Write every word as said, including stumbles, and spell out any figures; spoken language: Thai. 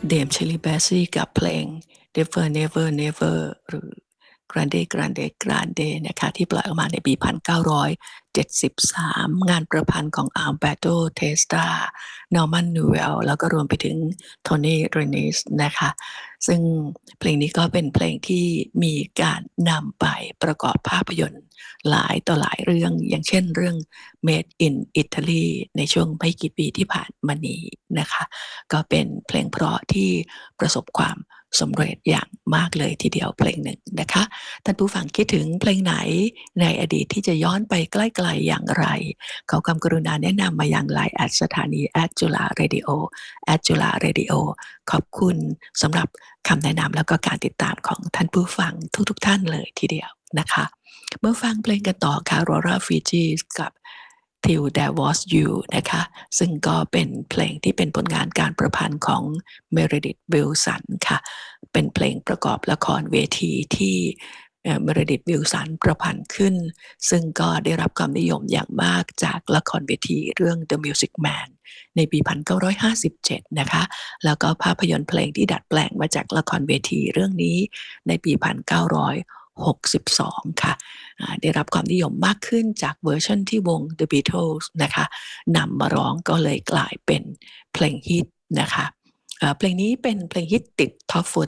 Dame Shirley Bassey กับเพลง Never Never Never หรือ Grande Grande Grande นะคะที่ปล่อยออกมาในปี หนึ่งพันเก้าร้อยเจ็ดสิบสาม งานประพันธ์ของ Alberto Testa Norman Newell แล้วก็รวมไปถึง Tony Renis นะคะซึ่งเพลงนี้ก็เป็นเพลงที่มีการนำไปประกอบภาพยนตร์หลายต่อหลายเรื่องอย่างเช่นเรื่อง Made in Italy ในช่วงไม่กี่ปีที่ผ่านมานี้นะคะก็เป็นเพลงเพราะที่ประสบความสำเร็จอย่างมากเลยทีเดียวเพลงหนึ่งนะคะท่านผู้ฟังคิดถึงเพลงไหนในอดีตที่จะย้อนไปใกล้ๆอย่างไรขอความกรุณาแนะนำมายัง ไลน์ แอท สถานี แอท จุฬา เรดิโอ แอท จุฬา เรดิโอ ขอบคุณสำหรับคำแนะนำแล้วก็การติดตามของท่านผู้ฟังทุกๆท่านเลยทีเดียวนะคะเมื่อฟังเพลงกันต่อค่ะ Laura Fugis กับ Till There Was You นะคะซึ่งก็เป็นเพลงที่เป็นผลงานการประพันธ์ของ Meredith Willson ค่ะเป็นเพลงประกอบละครเวทีที่เมเรดิธ วิลสันประพันธ์ขึ้นซึ่งก็ได้รับความนิยมอย่างมากจากละครเวทีเรื่อง The Music Man ในปี หนึ่งพันเก้าร้อยห้าสิบเจ็ด นะคะแล้วก็ภาพยนตร์เพลงที่ดัดแปลงมาจากละครเวทีเรื่องนี้ในปี หนึ่งพันเก้าร้อยหกสิบสอง ค่ะได้รับความนิยมมากขึ้นจากเวอร์ชันที่วง The Beatles นะคะนำมาร้องก็เลยกลายเป็นเพลงฮิตนะคะเพลงนี้เป็นเพลงฮิตติด Top สี่